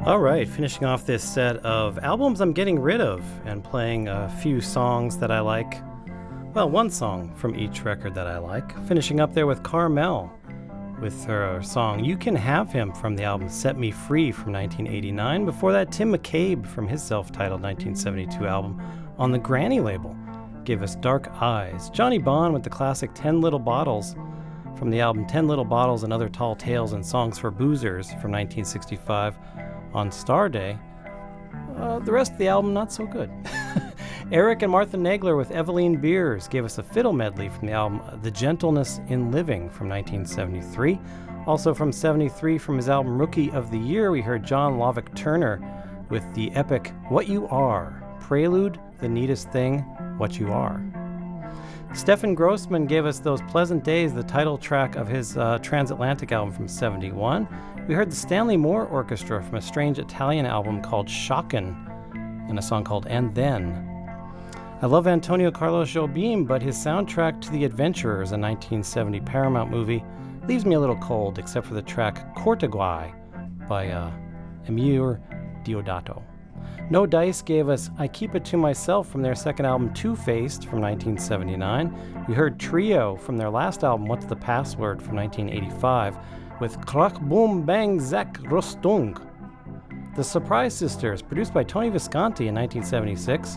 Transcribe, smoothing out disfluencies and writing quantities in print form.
All right, finishing off this set of albums I'm getting rid of and playing a few songs that I like. Well, one song from each record that I like. Finishing up there with Carmel with her song You Can Have Him from the album Set Me Free from 1989. Before that, Tim McCabe from his self-titled 1972 album on the Granny label gave us Dark Eyes. Johnny Bond with the classic 10 Little Bottles from the album 10 Little Bottles and Other Tall Tales and Songs for Boozers from 1965 on Star Day. The rest of the album, not so good. Eric and Martha Nagler with Eveline Beers gave us a fiddle medley from the album The Gentleness in Living from 1973. Also from 73, from his album Rookie of the Year, we heard John Lovick Turner with the epic What You Are, Prelude, The Neatest Thing, What You Are. Stefan Grossman gave us Those Pleasant Days, the title track of his Transatlantic album from 71. We heard the Stanley Moore Orchestra from a strange Italian album called Shockin' and a song called And Then. I love Antonio Carlos Jobim, but his soundtrack to The Adventurers, a 1970 Paramount movie, leaves me a little cold, except for the track Corteguai by Emir Deodato. No Dice gave us I Keep It To Myself from their second album Two-Faced from 1979. We heard Trio from their last album What's the Password from 1985 with Krach Boom Bang Zack Rostung. The Surprise Sisters, produced by Tony Visconti in 1976,